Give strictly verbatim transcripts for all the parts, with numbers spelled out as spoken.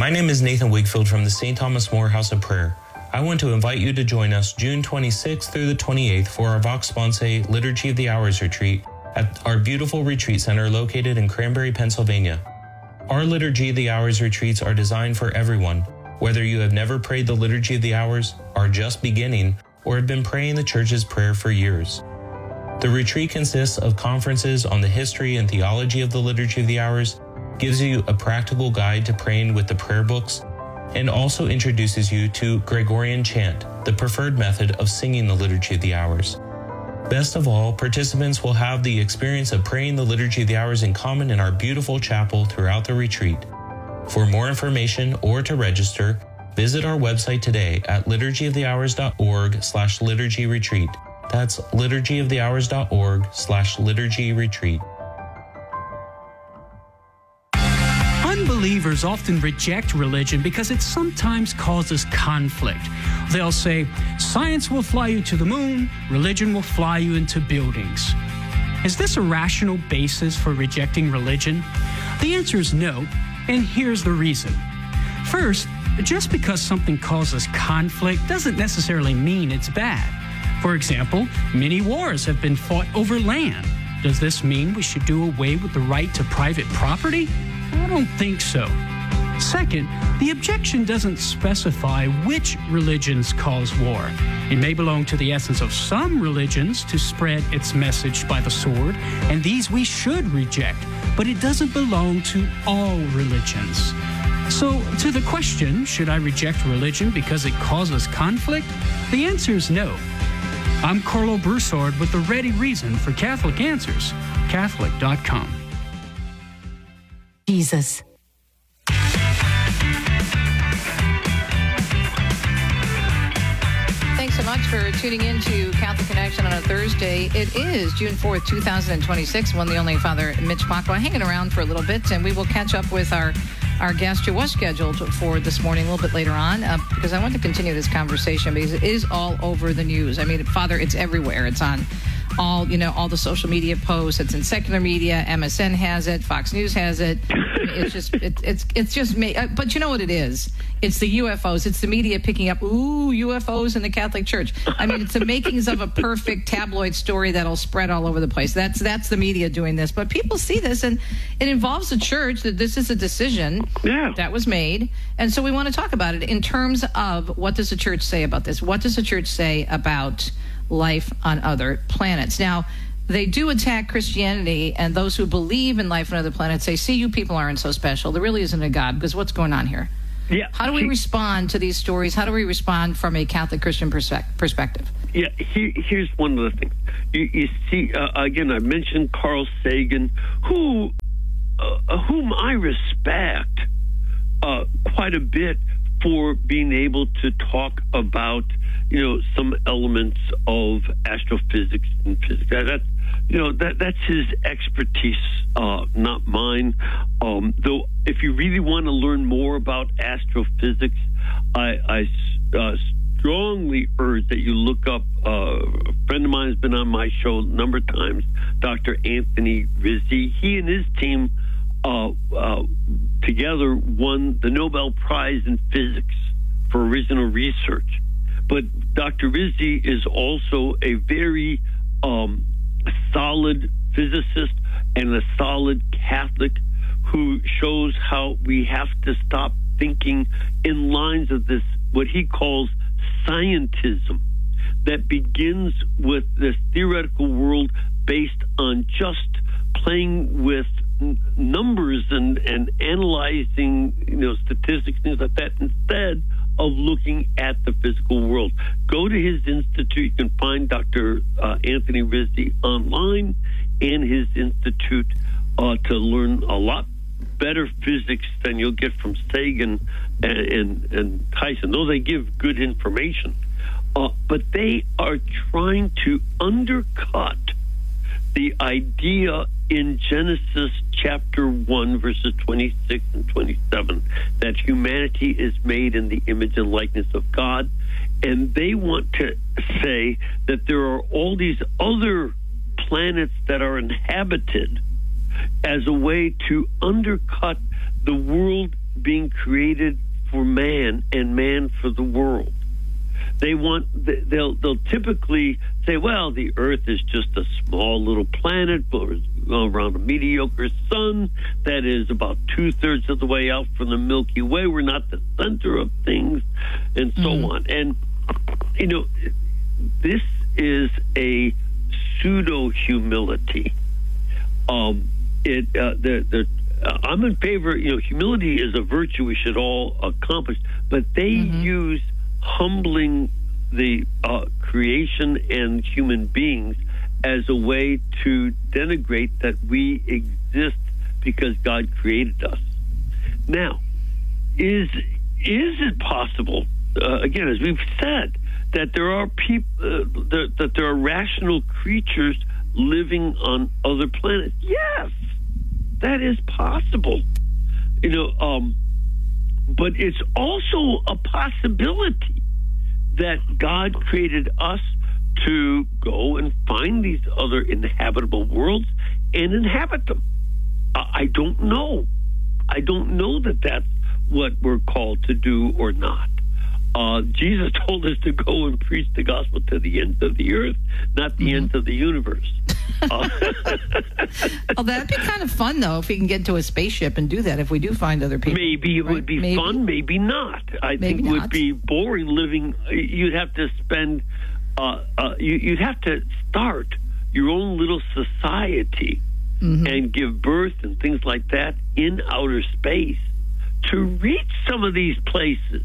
My name is Nathan Wakefield from the Saint Thomas More House of Prayer. I want to invite you to join us June twenty-sixth through the twenty-eighth for our Vox Sponsae Liturgy of the Hours retreat at our beautiful retreat center located in Cranberry, Pennsylvania. Our Liturgy of the Hours retreats are designed for everyone, whether you have never prayed the Liturgy of the Hours, are just beginning, or have been praying the Church's prayer for years. The retreat consists of conferences on the history and theology of the Liturgy of the Hours, gives you a practical guide to praying with the prayer books, and also introduces you to Gregorian chant, the preferred method of singing the Liturgy of the Hours. Best of all, participants will have the experience of praying the Liturgy of the Hours in common in our beautiful chapel throughout the retreat. For more information or to register, visit our website today at liturgyofthehours.org slash liturgy retreat. That's liturgyofthehours.org slash liturgy retreat. Unbelievers often reject religion because it sometimes causes conflict. They'll say, science will fly you to the moon, religion will fly you into buildings. Is this a rational basis for rejecting religion? The answer is no, and here's the reason. First, just because something causes conflict doesn't necessarily mean it's bad. For example, many wars have been fought over land. Does this mean we should do away with the right to private property? I don't think so. Second, the objection doesn't specify which religions cause war. It may belong to the essence of some religions to spread its message by the sword, and these we should reject, but it doesn't belong to all religions. So, to the question, should I reject religion because it causes conflict? The answer is no. I'm Carlo Broussard with the ready reason for Catholic Answers, Catholic dot com. Jesus. Thanks so much for tuning in to Catholic Connection on a Thursday. It is June fourth, twenty twenty-six. One, the only Father Mitch Pacwa hanging around for a little bit, and we will catch up with our, our guest who was scheduled for this morning a little bit later on, uh, because I want to continue this conversation because it is all over the news. I mean, Father, it's everywhere. It's on all, you know, all the social media posts. It's in secular media. M S N has it. Fox News has it. It's just, it, it's, it's just me. Uh, but you know what it is? It's the U F Os. It's the media picking up, ooh, U F Os in the Catholic Church. I mean, it's the makings of a perfect tabloid story that'll spread all over the place. That's that's the media doing this. But people see this, and it involves the church, that this is a decision yeah. that was made. And so we want to talk about it in terms of what does the church say about this? What does the church say about life on other planets? Now, they do attack Christianity, and those who believe in life on other planets say, see, you people aren't so special. There really isn't a God, because what's going on here? Yeah. How do we respond to these stories? How do we respond from a Catholic Christian perspe- perspective? Yeah, here, here's one of the things. You, you see, uh, again, I mentioned Carl Sagan, who, uh, whom I respect uh, quite a bit for being able to talk about, you know, some elements of astrophysics and physics. That, that's, you know, that that's his expertise, uh, not mine. Um, though, if you really want to learn more about astrophysics, I, I uh, strongly urge that you look up. Uh, a friend of mine has been on my show a number of times, Doctor Anthony Rizzi. He and his team uh, uh, together won the Nobel Prize in Physics for original research. But Doctor Rizzi is also a very um, solid physicist and a solid Catholic who shows how we have to stop thinking in lines of this, what he calls scientism, that begins with this theoretical world based on just playing with n- numbers and, and analyzing, you know, statistics, things like that, instead of looking at the physical world. Go to his institute. You can find Doctor Uh, Anthony Rizzi online and his institute uh, to learn a lot better physics than you'll get from Sagan and, and, and Tyson. Though they give good information. Uh, but they are trying to undercut the idea in Genesis chapter one, verses twenty-six and twenty-seven, that humanity is made in the image and likeness of God. And they want to say that there are all these other planets that are inhabited as a way to undercut the world being created for man and man for the world. They want they'll they'll typically say, well, the Earth is just a small little planet around a mediocre sun that is about two thirds of the way out from the Milky Way. We're not the center of things, and so mm-hmm. on. And you know, this is a pseudo humility. Um, it uh, the the. Uh, I'm in favor. You know, humility is a virtue we should all accomplish, but they mm-hmm. use humbling the uh, creation and human beings as a way to denigrate that we exist because God created us. Now, is is it possible? Uh, again, as we've said, that there are people uh, that, that there are rational creatures living on other planets? Yes, that is possible. You know, um, but it's also a possibility that God created us to go and find these other inhabitable worlds and inhabit them. Uh, I don't know. I don't know that that's what we're called to do or not. Uh, Jesus told us to go and preach the gospel to the ends of the earth, not the mm-hmm. ends of the universe. Uh, well, that'd be kind of fun, though, if we can get into a spaceship and do that, if we do find other people. Maybe it right? would be maybe. fun, maybe not. I maybe think it not. would be boring living. You'd have to spend, uh, uh, you, you'd have to start your own little society mm-hmm. and give birth and things like that in outer space to reach some of these places.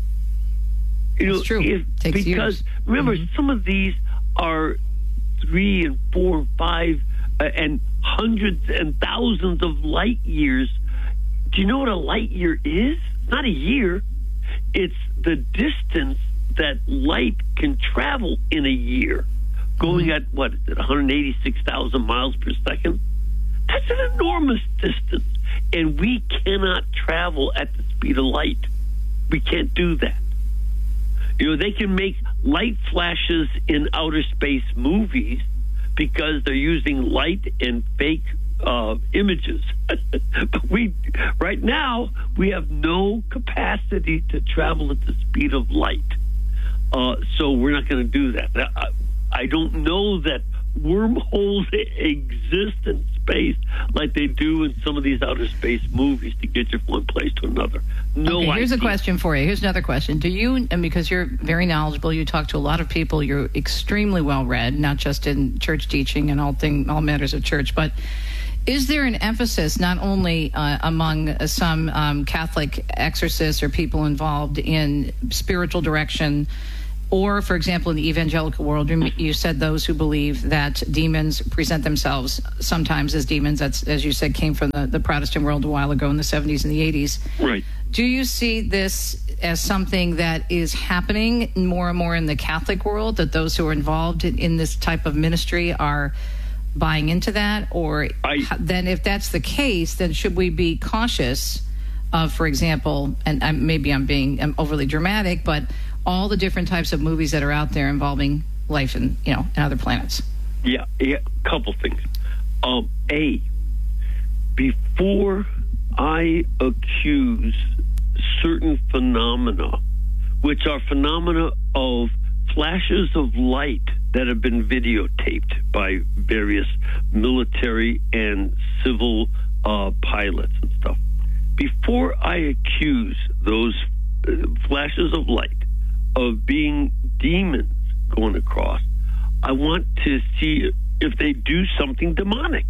You know, That's true. If, Takes because years. remember, mm-hmm. some of these are three and four and five uh, and hundreds and thousands of light years. Do you know what a light year is? Not a year. It's the distance that light can travel in a year, going mm-hmm. at, what is it, one hundred eighty-six thousand miles per second? That's an enormous distance. And we cannot travel at the speed of light. We can't do that. You know, they can make light flashes in outer space movies because they're using light and fake uh, images. But we, right now, we have no capacity to travel at the speed of light. Uh, so we're not going to do that. I, I don't know that wormholes exist in space like they do in some of these outer space movies to get you from one place to another. No okay, here's idea. a question for you. Here's another question. Do you, and because you're very knowledgeable, you talk to a lot of people, you're extremely well read, not just in church teaching and all thing, all matters of church, but is there an emphasis not only uh, among some um, Catholic exorcists or people involved in spiritual direction, or, for example, in the evangelical world, you said those who believe that demons present themselves sometimes as demons. That's, as you said, came from the, the Protestant world a while ago in the seventies and the eighties. Right. Do you see this as something that is happening more and more in the Catholic world, that those who are involved in, in this type of ministry are buying into that? Or I, then if that's the case, then should we be cautious of, for example, and I'm, maybe I'm being I'm overly dramatic, but all the different types of movies that are out there involving life and, you know, and other planets? Yeah, yeah, couple things. Um, A, before I accuse certain phenomena, which are phenomena of flashes of light that have been videotaped by various military and civil uh, pilots and stuff, before I accuse those uh, flashes of light of being demons going across, I want to see if they do something demonic.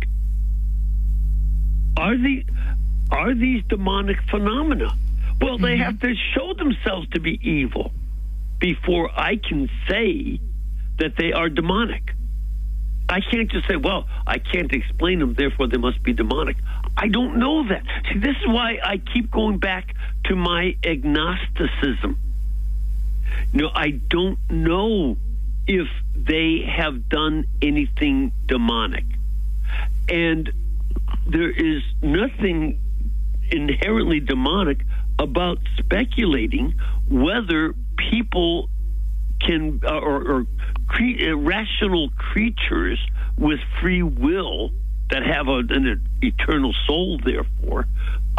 Are the are these demonic phenomena? Well, mm-hmm. they have to show themselves to be evil before I can say that they are demonic. I can't just say, well, I can't explain them, therefore they must be demonic. I don't know that. See, this is why I keep going back to my agnosticism. You know, I don't know if they have done anything demonic. And there is nothing inherently demonic about speculating whether people can, uh, or, or cre- rational creatures with free will that have a, an eternal soul, therefore,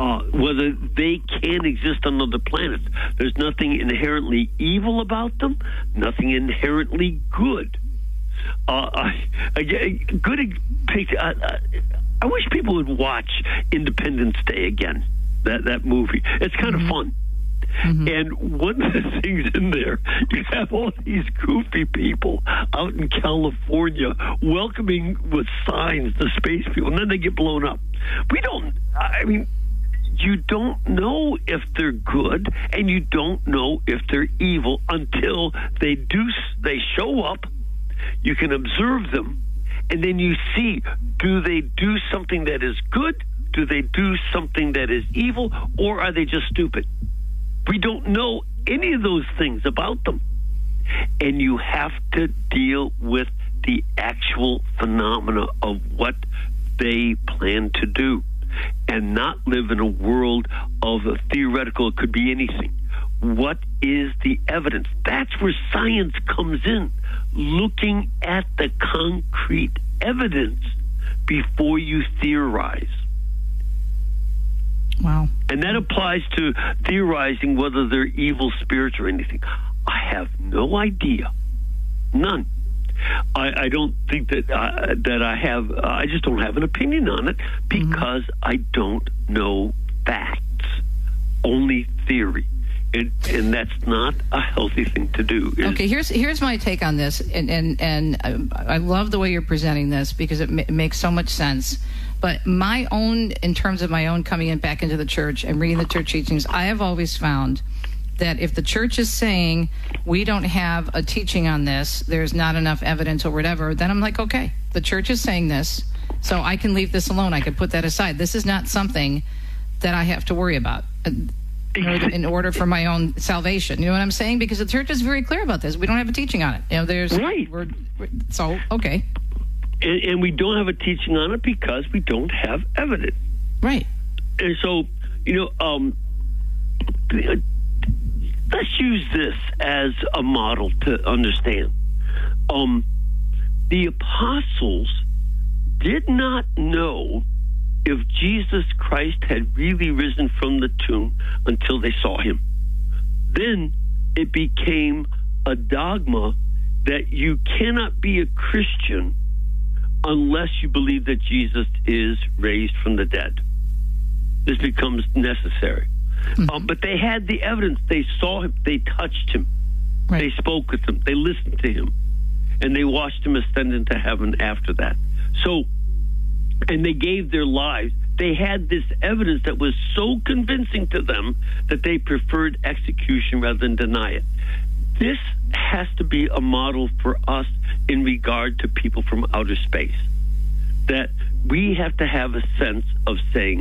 uh, whether they can exist on other planets. There's nothing inherently evil about them, nothing inherently good. Uh, I, I, good. I, I wish people would watch Independence Day again. That that movie. It's kind mm-hmm. of fun. Mm-hmm. And one of the things in there, you have all these goofy people out in California welcoming with signs the space people, and then they get blown up. We don't, I mean, you don't know if they're good, and you don't know if they're evil until they do, they show up, you can observe them, and then you see, do they do something that is good? Do they do something that is evil? Or are they just stupid? We don't know any of those things about them. And you have to deal with the actual phenomena of what they plan to do and not live in a world of a theoretical, it could be anything. What is the evidence? That's where science comes in, looking at the concrete evidence before you theorize. Wow. And that applies to theorizing whether they're evil spirits or anything. I have no idea. None. I, I don't think that uh, that I have, uh, I just don't have an opinion on it because mm-hmm. I don't know facts, only theory. And, and that's not a healthy thing to do. Okay, here's here's my take on this, and and, and I, I love the way you're presenting this because it, ma- it makes so much sense. But my own, in terms of my own coming in back into the church and reading the church teachings, I have always found that if the church is saying we don't have a teaching on this, there's not enough evidence or whatever, then I'm like, okay, the church is saying this, so I can leave this alone. I can put that aside. This is not something that I have to worry about in order for my own salvation. You know what I'm saying? Because the church is very clear about this. We don't have a teaching on it. You know, there's right. We're, we're, so okay. And, and we don't have a teaching on it because we don't have evidence. Right. And so, you know, um, let's use this as a model to understand. Um, the apostles did not know if Jesus Christ had really risen from the tomb until they saw him. Then it became a dogma that you cannot be a Christian unless you believe that Jesus is raised from the dead. This becomes necessary. Mm-hmm. Um, but they had the evidence. They saw him. They touched him. Right. They spoke with him. They listened to him. And they watched him ascend into heaven after that. So, and they gave their lives. They had this evidence that was so convincing to them that they preferred execution rather than deny it. This has to be a model for us in regard to people from outer space, that we have to have a sense of saying,